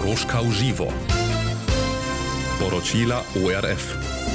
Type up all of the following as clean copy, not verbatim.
Koroška v živo. Poročila ORF.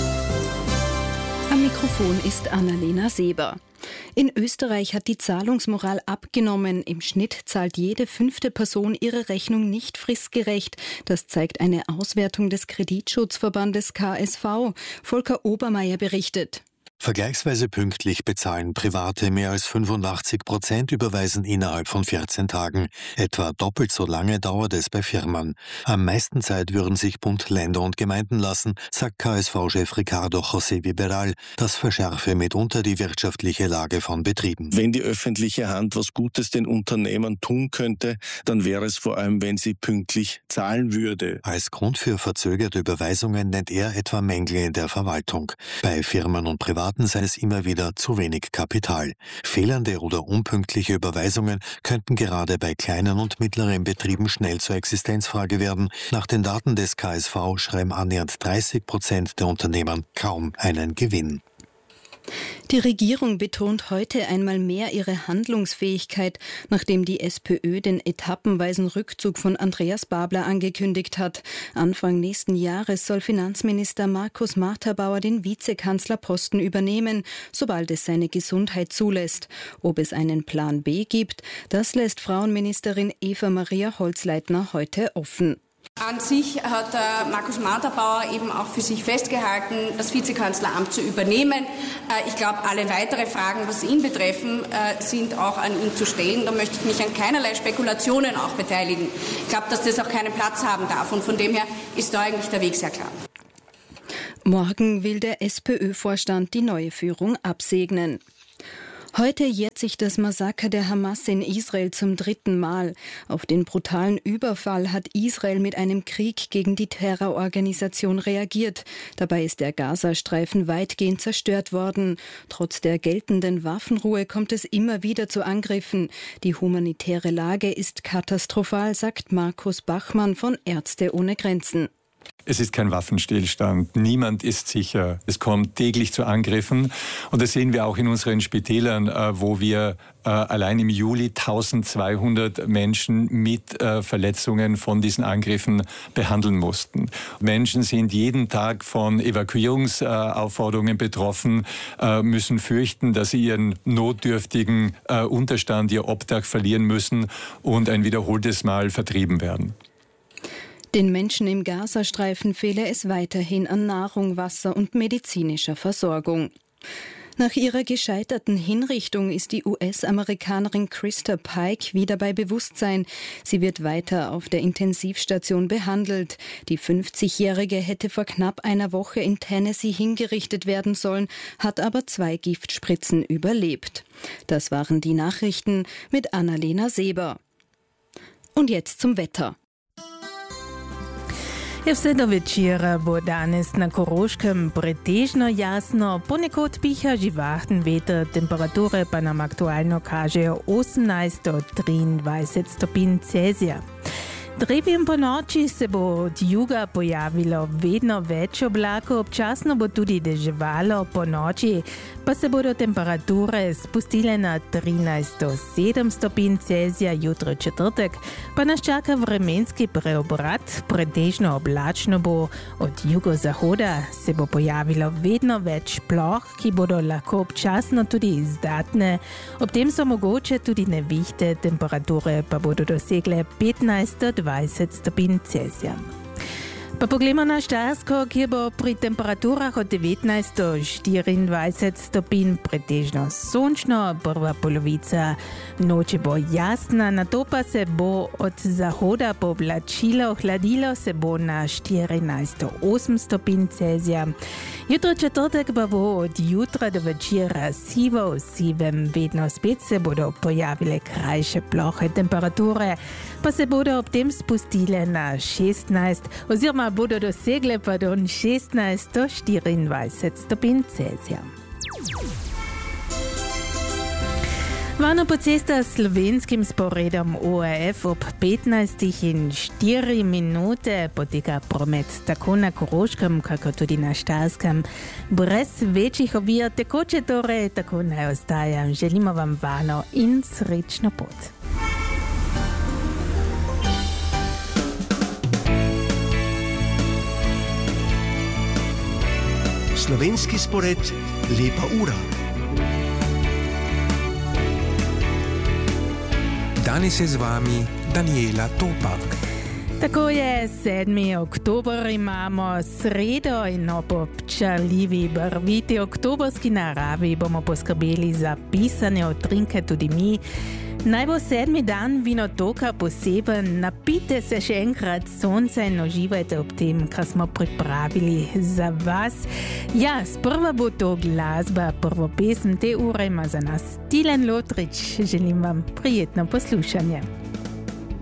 Am Mikrofon ist Annalena Seber. In Österreich hat die Zahlungsmoral abgenommen. Im Schnitt zahlt jede 5. Person ihre Rechnung nicht fristgerecht. Das zeigt eine Auswertung des Kreditschutzverbandes KSV. Volker Obermeier berichtet. Vergleichsweise pünktlich bezahlen Private. Mehr als 85% überweisen innerhalb von 14 Tagen. Etwa doppelt so lange dauert es bei Firmen. Am meisten Zeit würden sich Bund, Länder und Gemeinden lassen, sagt KSV-Chef Ricardo José Viberal. Das verschärfe mitunter die wirtschaftliche Lage von Betrieben. Wenn die öffentliche Hand was Gutes den Unternehmern tun könnte, dann wäre es vor allem, wenn sie pünktlich zahlen würde. Als Grund für verzögerte Überweisungen nennt er etwa Mängel in der Verwaltung. Bei Firmen und Privaten sei es immer wieder zu wenig Kapital. Fehlende oder unpünktliche Überweisungen könnten gerade bei kleinen und mittleren Betrieben schnell zur Existenzfrage werden. Nach den Daten des KSV schreiben annähernd 30% der Unternehmen kaum einen Gewinn. Die Regierung betont heute einmal mehr ihre Handlungsfähigkeit, nachdem die SPÖ den etappenweisen Rückzug von Andreas Babler angekündigt hat. Anfang nächsten Jahres soll Finanzminister Markus Marthabauer den Vizekanzlerposten übernehmen, sobald es seine Gesundheit zulässt. Ob es einen Plan B gibt, das lässt Frauenministerin Eva-Maria Holzleitner heute offen. An sich hat Markus Marthabauer eben auch für sich festgehalten, das Vizekanzleramt zu übernehmen. Ich glaube, alle weitere Fragen, was ihn betreffen, sind auch an ihn zu stellen. Da möchte ich mich an keinerlei Spekulationen auch beteiligen. Ich glaube, dass das auch keinen Platz haben darf. Und von dem her ist da eigentlich der Weg sehr klar. Morgen will der SPÖ-Vorstand die neue Führung absegnen. Heute jährt sich das Massaker der Hamas in Israel zum 3. Mal. Auf den brutalen Überfall hat Israel mit einem Krieg gegen die Terrororganisation reagiert. Dabei ist der Gazastreifen weitgehend zerstört worden. Trotz der geltenden Waffenruhe kommt es immer wieder zu Angriffen. Die humanitäre Lage ist katastrophal, sagt Markus Bachmann von Ärzte ohne Grenzen. Es ist kein Waffenstillstand. Niemand ist sicher. Es kommt täglich zu Angriffen. Und das sehen wir auch in unseren Spitälern, wo wir allein im Juli 1200 Menschen mit Verletzungen von diesen Angriffen behandeln mussten. Menschen sind jeden Tag von Evakuierungsaufforderungen betroffen, müssen fürchten, dass sie ihren notdürftigen Unterstand, ihr Obdach verlieren müssen und ein wiederholtes Mal vertrieben werden. Den Menschen im Gazastreifen fehle es weiterhin an Nahrung, Wasser und medizinischer Versorgung. Nach ihrer gescheiterten Hinrichtung ist die US-Amerikanerin Krista Pike wieder bei Bewusstsein. Sie wird weiter auf der Intensivstation behandelt. Die 50-Jährige hätte vor knapp einer Woche in Tennessee hingerichtet werden sollen, hat aber 2 Giftspritzen überlebt. Das waren die Nachrichten mit Annalena Seber. Und jetzt zum Wetter. Vse do večera bo danes na Koroškem pretežno jasno, ponekod piha živahen veter, temperature pa nam aktualno kažejo 18 do 23 stopinj Celzija. Drevjem po noči se bo od juga pojavilo vedno več oblakov, občasno bo tudi deževalo, po noči pa se bodo temperature spustile na 13 do 7 stopinj Celzija, jutro četrtek pa nas čaka vremenski preobrat, pretežno oblačno bo, od jugozahoda se bo pojavilo vedno več ploh, ki bodo lahko občasno tudi izdatne, ob tem so mogoče tudi nevihte, temperature pa bodo dosegle 15 do 20 stopinj Celzija. Pa poglejmo na Štajersko, kjer bo pri temperaturah od 19 do 24 stopinj pretežno sončno, prva polovica noči bo jasna, nato pa se bo od zahoda pooblačilo, hladilo se bo na 14 do 8 stopinj Celzija. Jutro četrtek pa bo od jutra do večera sivo, v sivem vedno spet se bodo pojavile krajše plohe, temperature pa se bodo ob tem spustile na 16 oziroma bodo dosegle 16 do 24 stopinj Celzija. Varno po cestah s slovenskim sporedom ORF ob 15:04 poteka promet tako na Koroškem, kako tudi na Štajerskem. Brez večjih ovir, tekoče torej, tako naj ostaja. Želimo vam varno in srečno pot. Slovenski spored Lepa ura. Danes je z vami Daniela Topak. Tako je 7. oktober, imamo sredo in ob občarljivi barviti oktobrski naravi bomo poskrbeli za pisanje utrinke tudi mi. Naj bo 7. dan vinotoka poseben, napite se še enkrat sonca in uživajte ob tem, kar smo pripravili za vas. Ja, sprva bo to glasba, prvo pesem te ure ima za nas Tilen Lotrič. Želim vam prijetno poslušanje.